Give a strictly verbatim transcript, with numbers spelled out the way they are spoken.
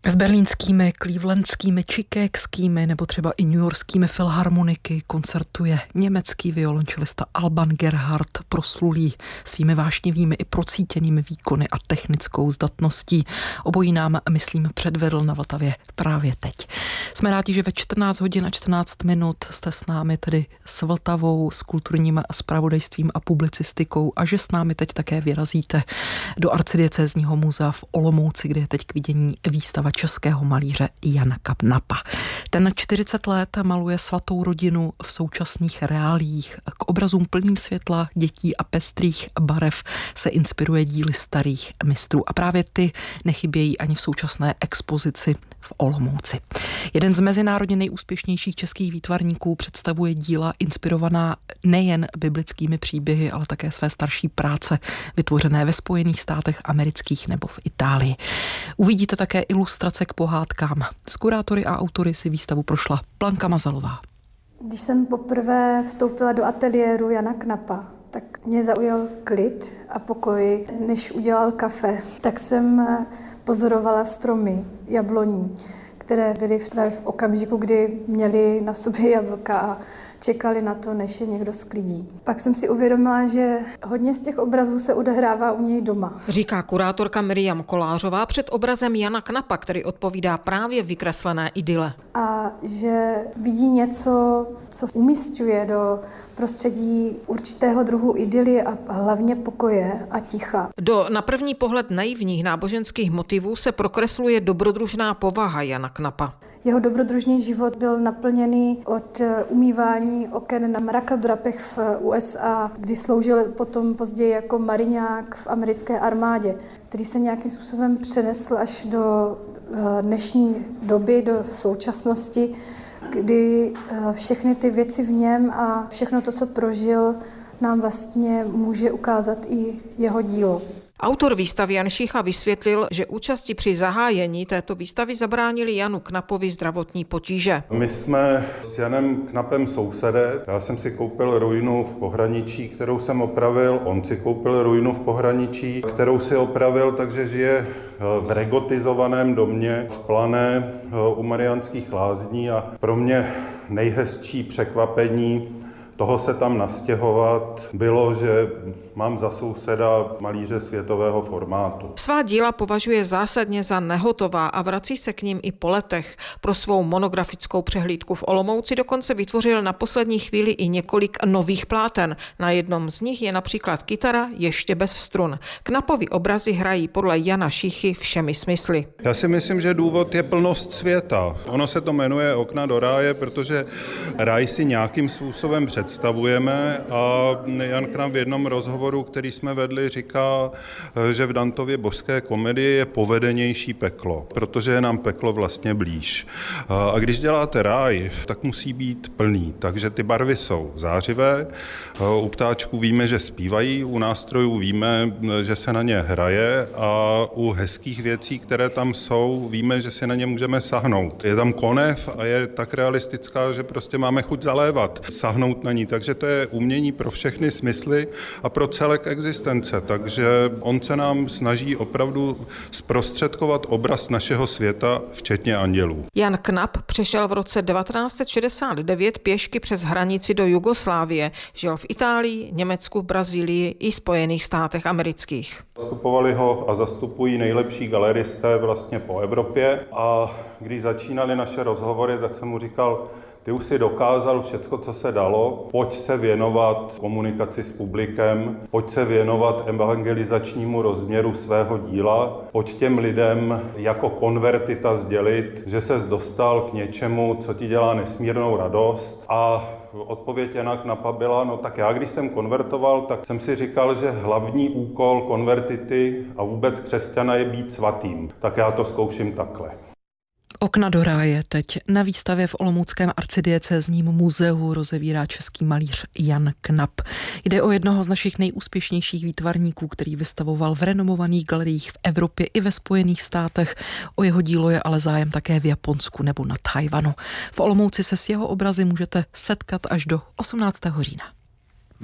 S berlínskými, clevelandskými, chicagskými nebo třeba i newyorskými filharmoniky koncertuje německý violončelista Alban Gerhard, proslulý svými vášnivými i procítěnými výkony a technickou zdatností. Obojí nám, myslím, předvedl na Vltavě právě teď. Jsme rádi, že ve čtrnáct hodin a čtrnáct minut jste s námi tedy s Vltavou, s kulturním zpravodajstvím a publicistikou a že s námi teď také vyrazíte do Arcidiecézního muzea v Olomouci, kde je teď k vidění výstava českého malíře Jana Knapa. Ten čtyřicet let maluje svatou rodinu v současných reáliích. K obrazům plným světla, dětí a pestrých barev se inspiruje díly starých mistrů a právě ty nechybějí ani v současné expozici v Olomouci. Jeden z mezinárodně nejúspěšnějších českých výtvarníků představuje díla inspirovaná nejen biblickými příběhy, ale také své starší práce vytvořené ve Spojených státech amerických nebo v Itálii. Uvidíte také ilustrace k pohádkám. S kurátory a autory si výstavu prošla Blanka Mazalová. Když jsem poprvé vstoupila do ateliéru Jana Knapa, tak mě zaujal klid a pokoj. Než udělal kafe, tak jsem pozorovala stromy jabloní, které byly právě v okamžiku, kdy měli na sobě jablka a čekali na to, než je někdo sklidí. Pak jsem si uvědomila, že hodně z těch obrazů se odehrává u něj doma. Říká kurátorka Miriam Kolářová před obrazem Jana Knapa, který odpovídá právě vykreslené idyle. A že vidí něco, co umísťuje do prostředí určitého druhu idyly a hlavně pokoje a ticha. Do na první pohled naivních náboženských motivů se prokresluje dobrodružná povaha Jana Knapa. Jeho dobrodružný život byl naplněný od umývání oken na mrakodrapech v U S A, kdy sloužil potom později jako mariňák v americké armádě, který se nějakým způsobem přenesl až do dnešní doby, do současnosti, kdy všechny ty věci v něm a všechno to, co prožil, nám vlastně může ukázat i jeho dílo. Autor výstavy Jan Šícha vysvětlil, že účasti při zahájení této výstavy zabránili Janu Knapovi zdravotní potíže. My jsme s Janem Knapem sousedé. Já jsem si koupil ruinu v pohraničí, kterou jsem opravil. On si koupil ruinu v pohraničí, kterou si opravil, takže žije v regotizovaném domě v Plané u Mariánských Lázní a pro mě nejhezčí překvapení toho se tam nastěhovat bylo, že mám za souseda malíře světového formátu. Svá díla považuje zásadně za nehotová a vrací se k nim i po letech. Pro svou monografickou přehlídku v Olomouci dokonce vytvořil na poslední chvíli i několik nových pláten. Na jednom z nich je například kytara ještě bez strun. Knapovy obrazy hrají podle Jana Šíchy všemi smysly. Já si myslím, že důvod je plnost světa. Ono se to jmenuje Okna do ráje, protože ráj si nějakým způsobem před představujeme a Jan Knap v jednom rozhovoru, který jsme vedli, říká, že v Dantově božské komedii je povedenější peklo, protože je nám peklo vlastně blíž. A když děláte ráj, tak musí být plný, takže ty barvy jsou zářivé, u ptáčků víme, že zpívají, u nástrojů víme, že se na ně hraje a u hezkých věcí, které tam jsou, víme, že si na ně můžeme sahnout. Je tam konev a je tak realistická, že prostě máme chuť zalévat, sahnout na ní. Takže to je umění pro všechny smysly a pro celek existence. Takže on se nám snaží opravdu zprostředkovat obraz našeho světa, včetně andělů. Jan Knap přešel v roce devatenáct set šedesát devět pěšky přes hranici do Jugoslávie. Žil v Itálii, Německu, Brazílii i Spojených státech amerických. Zastupovali ho a zastupují nejlepší galeristé vlastně po Evropě a když začínaly naše rozhovory, tak jsem mu říkal, ty už si dokázal všecko, co se dalo, pojď se věnovat komunikaci s publikem, pojď se věnovat evangelizačnímu rozměru svého díla, pojď těm lidem jako konvertita sdělit, že ses dostal k něčemu, co ti dělá nesmírnou radost. A odpověď Jana Knapa byla, no tak já, když jsem konvertoval, tak jsem si říkal, že hlavní úkol konvertity a vůbec křesťana je být svatým. Tak já to zkouším takhle. Okna do ráje teď na výstavě v Olomouckém arcidiecézním muzeu rozevírá český malíř Jan Knap. Jde o jednoho z našich nejúspěšnějších výtvarníků, který vystavoval v renomovaných galeriích v Evropě i ve Spojených státech. O jeho dílo je ale zájem také v Japonsku nebo na Tchaj-wanu. V Olomouci se s jeho obrazy můžete setkat až do osmnáctého října.